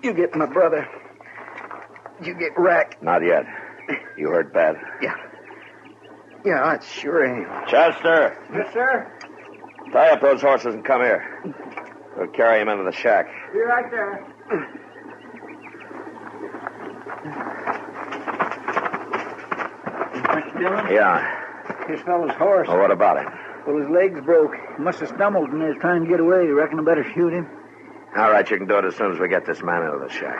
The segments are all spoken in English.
You get my brother. You get racked. Not yet. You hurt bad? Yeah. Yeah, it sure ain't. Chester! Yes, sir. Tie up those horses and come here. We'll carry him into the shack. Be right there. Mr. Dillon? Yeah. This fellow's horse. Well, what about him? Well, his legs broke. He must have stumbled when he was trying to get away. You reckon I better shoot him? All right, you can do it as soon as we get this man into the shack.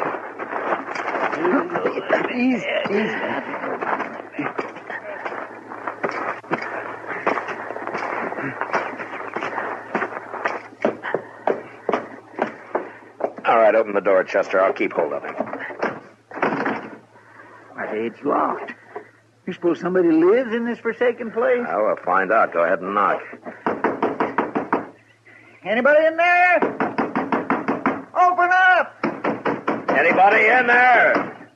Easy. All right, open the door, Chester. I'll keep hold of him. Why, it's locked. You suppose somebody lives in this forsaken place? Well, we'll find out. Go ahead and knock. Anybody in there? Open up! Anybody in there?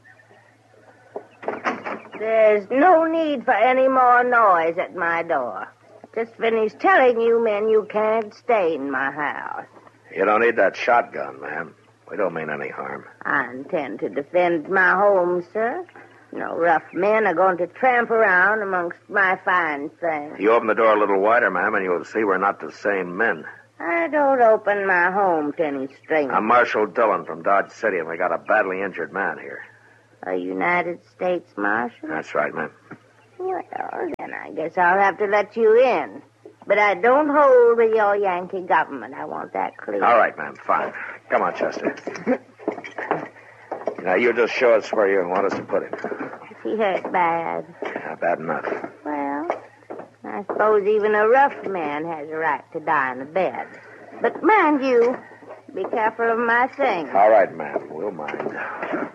There's no need for any more noise at my door. Just finished telling you men you can't stay in my house. You don't need that shotgun, ma'am. We don't mean any harm. I intend to defend my home, sir. No rough men are going to tramp around amongst my fine things. You open the door a little wider, ma'am, and you'll see we're not the same men. I don't open my home to any strangers. I'm Marshal Dillon from Dodge City, and we got a badly injured man here. A United States Marshal? That's right, ma'am. Well, then I guess I'll have to let you in. But I don't hold with your Yankee government. I want that clear. All right, ma'am. Fine. Come on, Chester. Now, you just show us where you want us to put him. He hurt bad. Yeah, bad enough. Well, I suppose even a rough man has a right to die in a bed. But mind you, be careful of my things. All right, ma'am. We'll mind.